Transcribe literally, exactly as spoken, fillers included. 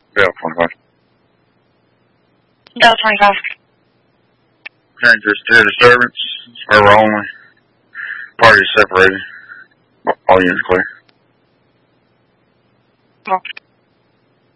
Delta twenty-five. Delta twenty-five. Danger, still disturbance. Server only. Parties separated. All units clear. Okay.